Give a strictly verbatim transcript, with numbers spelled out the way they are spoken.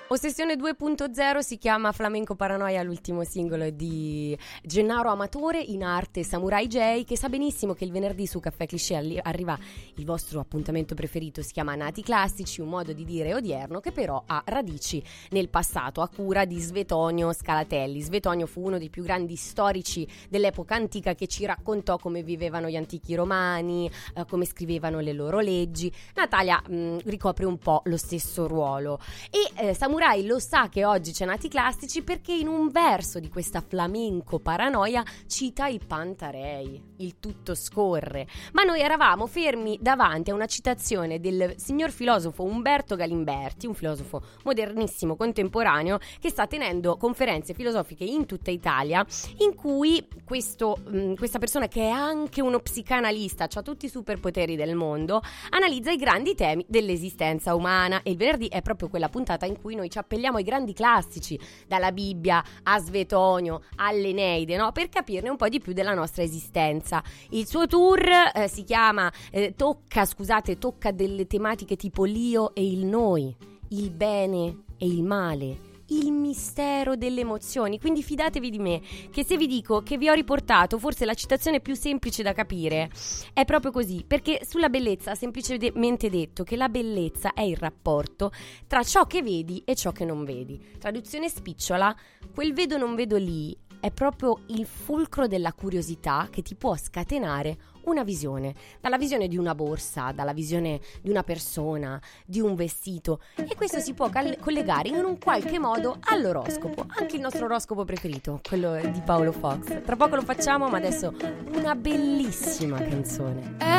Ossessione due punto zero si chiama Flamenco Paranoia, l'ultimo singolo di Gennaro Amatore, in arte Samurai J, che sa benissimo che il venerdì su Caffè Cliché arriva il vostro appuntamento preferito, si chiama Nati Classici, un modo di dire odierno che però ha radici nel passato, a cura di Svetonio Scalatelli. Svetonio fu uno dei più grandi storici dell'epoca antica che ci raccontò come vivevano gli antichi romani, eh, come scrivevano le loro leggi. Natalia mh, ricopre un po' lo stesso ruolo e eh, Samurai lo sa che oggi c'è Nati Classici perché in un verso di questa flamenco paranoia cita i Pantarei. Il tutto scorre, ma noi eravamo fermi davanti a una citazione del signor filosofo Umberto Galimberti, un filosofo modernissimo contemporaneo che sta tenendo conferenze filosofiche in tutta Italia, in cui questo, mh, questa persona, che è anche uno psicanalista, ha tutti i superpoteri del mondo, analizza i grandi temi dell'esistenza umana. E il venerdì è proprio quella puntata in cui noi ci appelliamo ai grandi classici, dalla Bibbia a Svetonio all'Eneide, no? Per capirne un po' di più della nostra esistenza. Il suo tour eh, si chiama eh, tocca, scusate, tocca delle tematiche tipo l'io e il noi, il bene e il male, il mistero delle emozioni. Quindi fidatevi di me che se vi dico che vi ho riportato forse la citazione più semplice da capire, è proprio così, perché sulla bellezza ha semplicemente detto che la bellezza è il rapporto tra ciò che vedi e ciò che non vedi. Traduzione spicciola: quel vedo non vedo lì è proprio il fulcro della curiosità che ti può scatenare una visione, dalla visione di una borsa, dalla visione di una persona, di un vestito, e questo si può cal- collegare in un qualche modo all'oroscopo, anche il nostro oroscopo preferito, quello di Paolo Fox. Tra poco lo facciamo, ma adesso una bellissima canzone.